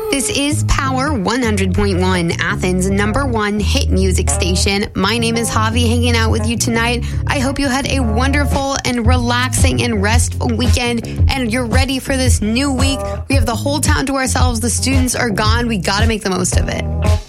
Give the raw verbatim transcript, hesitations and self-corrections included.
This is Power one hundred point one, Athens' number one hit music station. My name is Javi, hanging out with you tonight. I hope you had a wonderful and relaxing and restful weekend, and you're ready for this new week. We have the whole town to ourselves. The students are gone. We got to make the most of it.